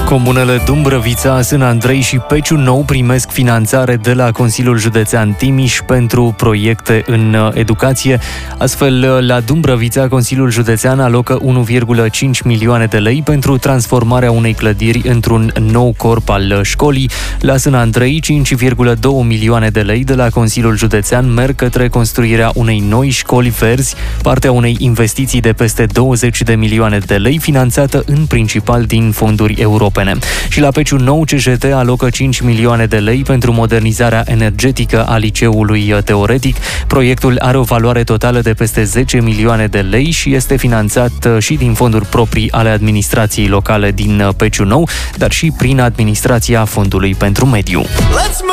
Comunele Dumbrăvița, Sân Andrei și Peciu Nou primesc finanțare de la Consiliul Județean Timiș pentru proiecte în educație. Astfel, la Dumbrăvița, Consiliul Județean alocă 1,5 milioane de lei pentru transformarea unei clădiri într-un nou corp al școlii. La Sân Andrei, 5,2 milioane de lei de la Consiliul Județean merg către construirea unei noi școli verzi, partea unei investiții de peste 20 de milioane de lei, finanțată în principal din fonduri europene. Și la Peciu Nou, CJT alocă 5 milioane de lei pentru modernizarea energetică a liceului teoretic. Proiectul are o valoare totală de peste 10 milioane de lei și este finanțat și din fonduri proprii ale administrației locale din Peciu Nou, dar și prin administrația Fondului pentru Mediu.